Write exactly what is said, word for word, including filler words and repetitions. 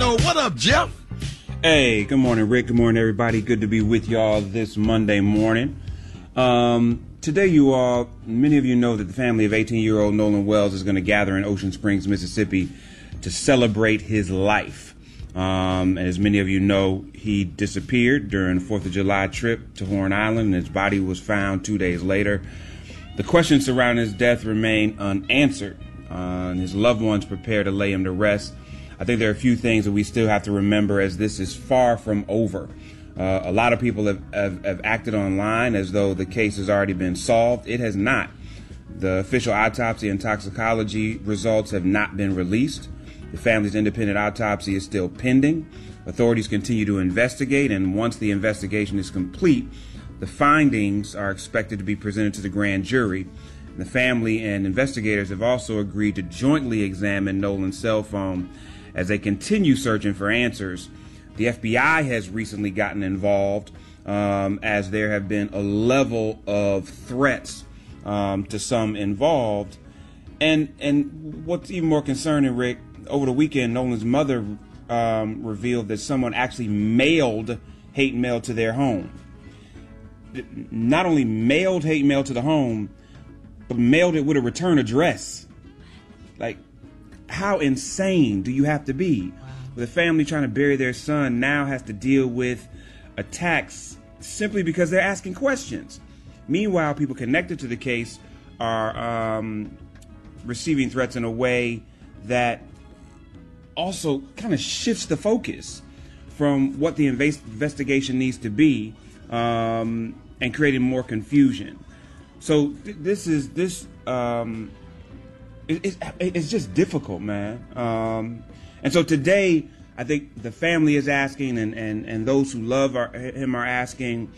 know. What up, Jeff? Hey, good morning, Rick. Good morning, everybody. Good to be with y'all this Monday morning. Um, today, you all, many of you know that the family of eighteen-year-old Nolan Wells is going to gather in Ocean Springs, Mississippi to celebrate his life. Um, and as many of you know, he disappeared during the fourth of July trip to Horn Island, and his body was found two days later. The questions surrounding his death remain unanswered, uh, and his loved ones prepare to lay him to rest. I think there are a few things that we still have to remember as this is far from over. Uh, a lot of people have, have, have acted online as though the case has already been solved. It has not. The official autopsy and toxicology results have not been released. The family's independent autopsy is still pending. Authorities continue to investigate, and once the investigation is complete, the findings are expected to be presented to the grand jury. The family and investigators have also agreed to jointly examine Nolan's cell phone as they continue searching for answers. The F B I has recently gotten involved um, as there have been a level of threats um, to some involved. And and what's even more concerning, Rick, over the weekend, Nolan's mother um, revealed that someone actually mailed hate mail to their home. Not only mailed hate mail to the home, but mailed it with a return address. Like, how insane do you have to be? Wow. The family trying to bury their son now has to deal with attacks simply because they're asking questions. Meanwhile, people connected to the case are um, receiving threats in a way that also kind of shifts the focus from what the invas- investigation needs to be um, and creating more confusion. So th- this is this um, it, it's, it's just difficult, man. Um, and so today, I think the family is asking, and, and, and those who love our, him are asking,